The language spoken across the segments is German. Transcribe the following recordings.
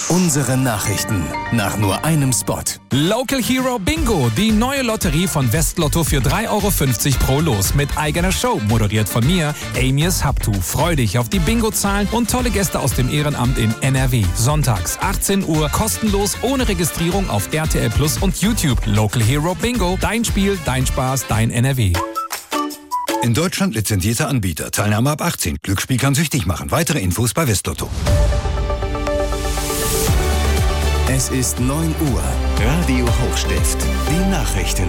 Unsere Nachrichten nach nur einem Spot. Local Hero Bingo, die neue Lotterie von Westlotto für 3,50 € pro Los mit eigener Show, moderiert von mir, Amias Haptu. Freu dich auf die Bingo-Zahlen und tolle Gäste aus dem Ehrenamt in NRW. Sonntags 18 Uhr, kostenlos, ohne Registrierung auf RTL Plus und YouTube. Local Hero Bingo, dein Spiel, dein Spaß, dein NRW. In Deutschland lizenzierter Anbieter. Teilnahme ab 18. Glücksspiel kann süchtig machen. Weitere Infos bei Westlotto. Es ist 9 Uhr. Radio Hochstift. Die Nachrichten.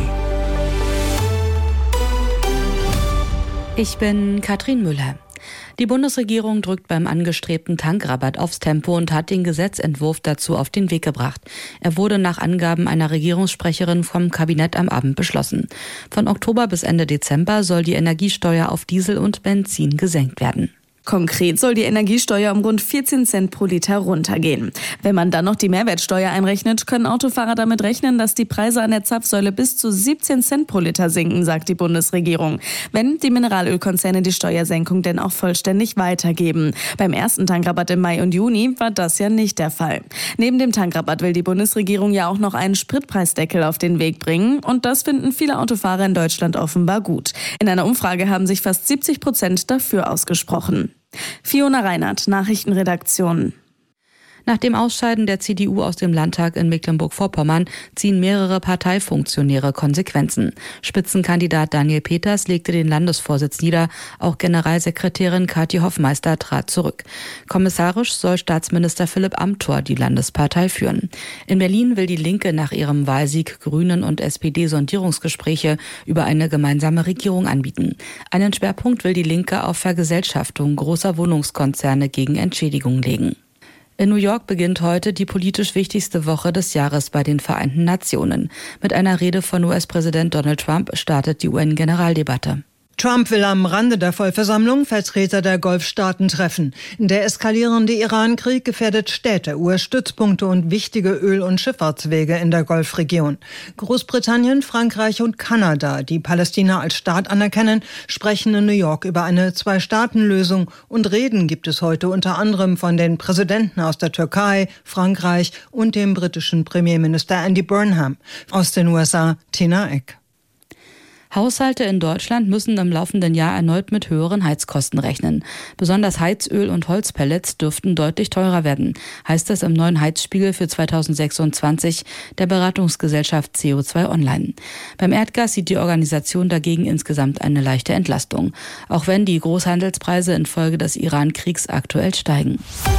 Ich bin Katrin Müller. Die Bundesregierung drückt beim angestrebten Tankrabatt aufs Tempo und hat den Gesetzentwurf dazu auf den Weg gebracht. Er wurde nach Angaben einer Regierungssprecherin vom Kabinett am Abend beschlossen. Von Oktober bis Ende Dezember soll die Energiesteuer auf Diesel und Benzin gesenkt werden. Konkret soll die Energiesteuer um rund 14 Cent pro Liter runtergehen. Wenn man dann noch die Mehrwertsteuer einrechnet, können Autofahrer damit rechnen, dass die Preise an der Zapfsäule bis zu 17 Cent pro Liter sinken, sagt die Bundesregierung. Wenn die Mineralölkonzerne die Steuersenkung denn auch vollständig weitergeben. Beim ersten Tankrabatt im Mai und Juni war das ja nicht der Fall. Neben dem Tankrabatt will die Bundesregierung ja auch noch einen Spritpreisdeckel auf den Weg bringen. Und das finden viele Autofahrer in Deutschland offenbar gut. In einer Umfrage haben sich fast 70% dafür ausgesprochen. Fiona Reinhardt, Nachrichtenredaktion. Nach dem Ausscheiden der CDU aus dem Landtag in Mecklenburg-Vorpommern ziehen mehrere Parteifunktionäre Konsequenzen. Spitzenkandidat Daniel Peters legte den Landesvorsitz nieder, auch Generalsekretärin Kathi Hoffmeister trat zurück. Kommissarisch soll Staatsminister Philipp Amthor die Landespartei führen. In Berlin will die Linke nach ihrem Wahlsieg Grünen und SPD Sondierungsgespräche über eine gemeinsame Regierung anbieten. Einen Schwerpunkt will die Linke auf Vergesellschaftung großer Wohnungskonzerne gegen Entschädigung legen. In New York beginnt heute die politisch wichtigste Woche des Jahres bei den Vereinten Nationen. Mit einer Rede von US-Präsident Donald Trump startet die UN-Generaldebatte. Trump will am Rande der Vollversammlung Vertreter der Golfstaaten treffen. Der eskalierende Iran-Krieg gefährdet Städte, US-Stützpunkte und wichtige Öl- und Schifffahrtswege in der Golfregion. Großbritannien, Frankreich und Kanada, die Palästina als Staat anerkennen, sprechen in New York über eine Zwei-Staaten-Lösung. Und Reden gibt es heute unter anderem von den Präsidenten aus der Türkei, Frankreich und dem britischen Premierminister Andy Burnham. Aus den USA, Tina Eck. Haushalte in Deutschland müssen im laufenden Jahr erneut mit höheren Heizkosten rechnen. Besonders Heizöl und Holzpellets dürften deutlich teurer werden, heißt es im neuen Heizspiegel für 2026 der Beratungsgesellschaft CO2 Online. Beim Erdgas sieht die Organisation dagegen insgesamt eine leichte Entlastung, auch wenn die Großhandelspreise infolge des Iran-Kriegs aktuell steigen.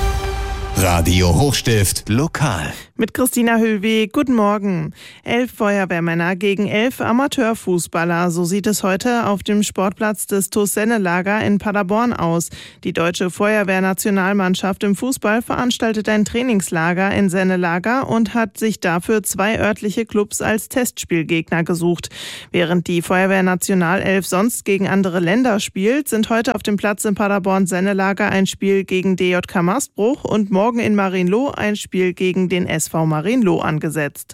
Radio Hochstift lokal. Mit Christina Höhlweg, guten Morgen. 11 Feuerwehrmänner gegen 11 Amateurfußballer. So sieht es heute auf dem Sportplatz des TuS Sennelager in Paderborn aus. Die deutsche Feuerwehrnationalmannschaft im Fußball veranstaltet ein Trainingslager in Sennelager und hat sich dafür 2 örtliche Clubs als Testspielgegner gesucht. Während die Feuerwehrnationalelf sonst gegen andere Länder spielt, sind heute auf dem Platz in Paderborn-Sennelager ein Spiel gegen DJK Mastbruch und morgen in Marienloh ein Spiel gegen den SV Marienloh angesetzt.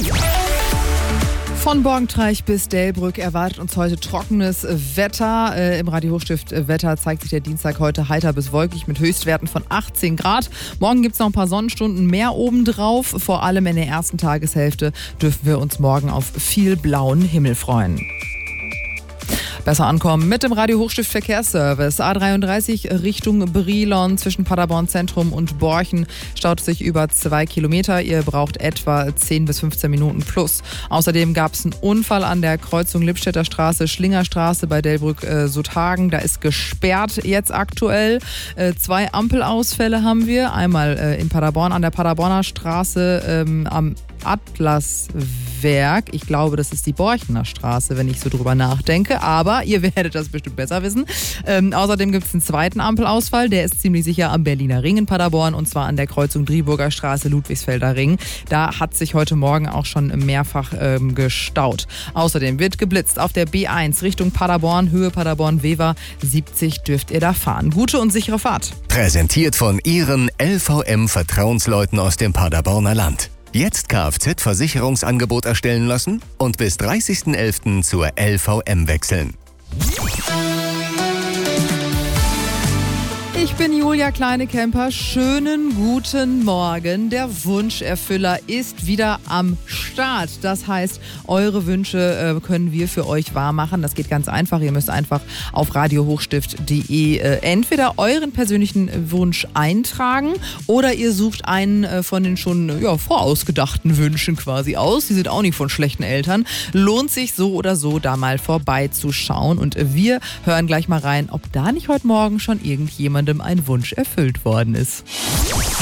Von Borgentreich bis Delbrück erwartet uns heute trockenes Wetter. Im Radio Hochstift Wetter zeigt sich der Dienstag heute heiter bis wolkig mit Höchstwerten von 18 Grad. Morgen gibt es noch ein paar Sonnenstunden mehr obendrauf. Vor allem in der ersten Tageshälfte dürfen wir uns morgen auf viel blauen Himmel freuen. Besser ankommen mit dem Radio Hochstift Verkehrsservice. A33 Richtung Brilon zwischen Paderborn Zentrum und Borchen staut sich über 2 Kilometer. Ihr braucht etwa 10 bis 15 Minuten plus. Außerdem gab es einen Unfall an der Kreuzung Lippstädter Straße, Schlingerstraße bei Delbrück-Suthagen. Da ist gesperrt jetzt aktuell. 2 Ampelausfälle haben wir. Einmal in Paderborn an der Paderborner Straße am Atlaswerk. Ich glaube, das ist die Borchener Straße, wenn ich so drüber nachdenke. Aber ihr werdet das bestimmt besser wissen. Außerdem gibt es einen zweiten Ampelausfall. Der ist ziemlich sicher am Berliner Ring in Paderborn und zwar an der Kreuzung Driburger Straße, Ludwigsfelder Ring. Da hat sich heute Morgen auch schon mehrfach gestaut. Außerdem wird geblitzt auf der B1 Richtung Paderborn, Höhe Paderborn-Wever. 70 dürft ihr da fahren. Gute und sichere Fahrt. Präsentiert von Ihren LVM-Vertrauensleuten aus dem Paderborner Land. Jetzt Kfz-Versicherungsangebot erstellen lassen und bis 30.11. zur LVM wechseln. Ich bin Julia Kleine-Kemper. Schönen guten Morgen. Der Wunscherfüller ist wieder am Start. Das heißt, eure Wünsche können wir für euch wahrmachen. Das geht ganz einfach. Ihr müsst einfach auf radiohochstift.de entweder euren persönlichen Wunsch eintragen oder ihr sucht einen von den schon vorausgedachten Wünschen quasi aus. Die sind auch nicht von schlechten Eltern. Lohnt sich so oder so, da mal vorbeizuschauen. Und wir hören gleich mal rein, ob da nicht heute Morgen schon irgendjemandem ein Wunsch erfüllt worden ist.